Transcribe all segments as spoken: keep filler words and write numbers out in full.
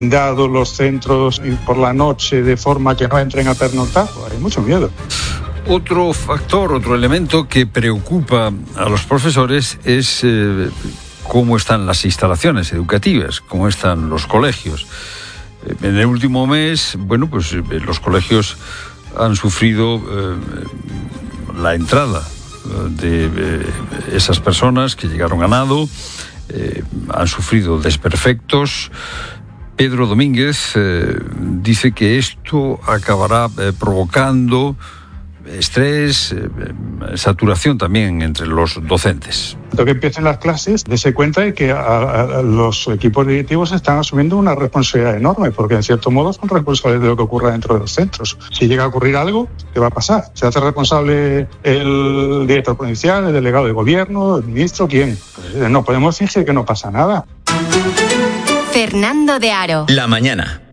Dado los centros por la noche de forma que no entren a pernoctar, hay mucho miedo. Otro factor, otro elemento que preocupa a los profesores es eh, cómo están las instalaciones educativas, cómo están los colegios. En el último mes, bueno, pues los colegios han sufrido eh, la entrada de eh, esas personas que llegaron a nado, eh, han sufrido desperfectos. Pedro Domínguez eh, dice que esto acabará eh, provocando estrés, eh, saturación también entre los docentes. Lo que empiecen las clases, dése cuenta de que a, a los equipos directivos están asumiendo una responsabilidad enorme, porque en cierto modo son responsables de lo que ocurra dentro de los centros. Si llega a ocurrir algo, ¿qué va a pasar? ¿Se hace responsable el director provincial, el delegado de gobierno, el ministro? ¿Quién? Pues no podemos fingir que no pasa nada. Fernando de Aro. La mañana.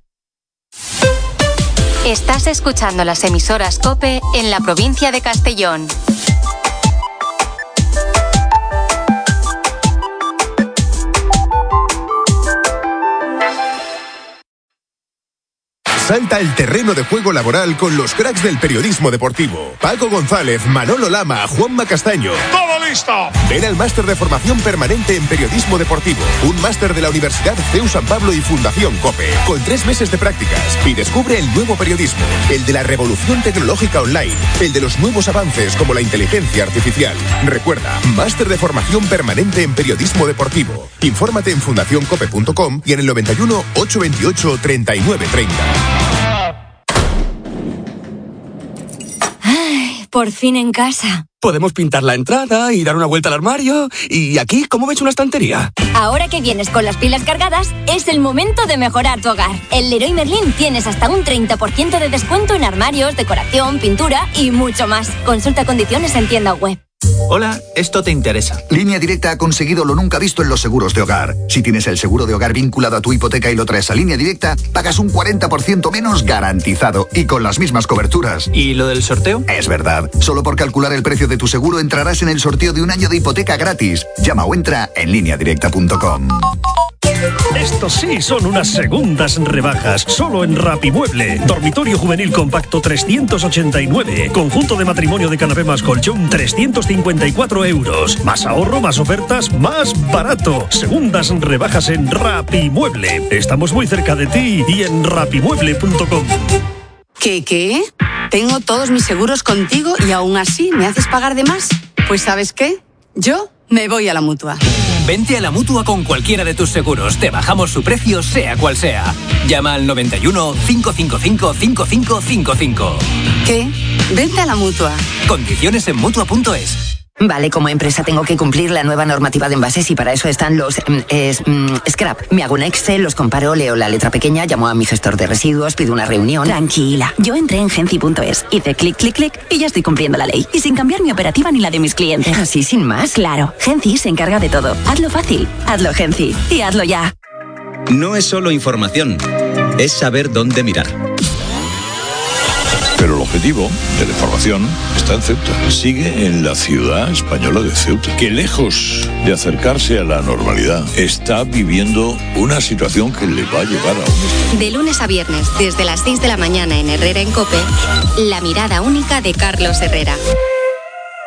Estás escuchando las emisoras COPE en la provincia de Castellón. Salta al terreno de juego laboral con los cracks del periodismo deportivo. Paco González, Manolo Lama, Juanma Castaño. ¡Todo listo! Ven al máster de formación permanente en periodismo deportivo. Un máster de la Universidad C E U San Pablo y Fundación COPE. Con tres meses de prácticas. Y descubre el nuevo periodismo. El de la revolución tecnológica online. El de los nuevos avances como la inteligencia artificial. Recuerda, máster de formación permanente en periodismo deportivo. Infórmate en fundación cope punto com y en el noventa y uno, ochocientos veintiocho, treinta y nueve treinta. Por fin en casa. Podemos pintar la entrada y dar una vuelta al armario. ¿Y aquí cómo ves una estantería? Ahora que vienes con las pilas cargadas, es el momento de mejorar tu hogar. En Leroy Merlin tienes hasta un treinta por ciento de descuento en armarios, decoración, pintura y mucho más. Consulta condiciones en tienda web. Hola, esto te interesa. Línea Directa ha conseguido lo nunca visto en los seguros de hogar. Si tienes el seguro de hogar vinculado a tu hipoteca y lo traes a Línea Directa, pagas un cuarenta por ciento menos garantizado y con las mismas coberturas. ¿Y lo del sorteo? Es verdad. Solo por calcular el precio de tu seguro entrarás en el sorteo de un año de hipoteca gratis. Llama o entra en línea directa punto com. Estos sí son unas segundas rebajas, solo en Rapimueble. Dormitorio juvenil compacto trescientos ochenta y nueve. Conjunto de matrimonio de canapé más colchón trescientos cincuenta y cuatro euros. Más ahorro, más ofertas, más barato. Segundas rebajas en Rapimueble. Estamos muy cerca de ti y en rapimueble punto com. ¿Qué, qué? Tengo todos mis seguros contigo y aún así me haces pagar de más. Pues ¿sabes qué? Yo me voy a la Mutua. Vente a la Mutua con cualquiera de tus seguros. Te bajamos su precio, sea cual sea. Llama al noventa y uno, cinco cinco cinco, cinco cinco cinco cinco. ¿Qué? Vente a la Mutua. Condiciones en mutua punto es. Vale, como empresa tengo que cumplir la nueva normativa de envases y para eso están los mm, es, mm, scrap. Me hago un Excel, los comparo, leo la letra pequeña, llamo a mi gestor de residuos, pido una reunión. Tranquila, yo entré en genci punto es, hice clic, clic, clic y ya estoy cumpliendo la ley. Y sin cambiar mi operativa ni la de mis clientes. ¿Así sin más? Claro, Genci se encarga de todo. Hazlo fácil, hazlo Genci y hazlo ya. No es solo información, es saber dónde mirar. Pero el objetivo de la información está en Ceuta. Sigue en la ciudad española de Ceuta, que lejos de acercarse a la normalidad, está viviendo una situación que le va a llevar a un... De lunes a viernes, desde las seis de la mañana en Herrera en COPE, la mirada única de Carlos Herrera.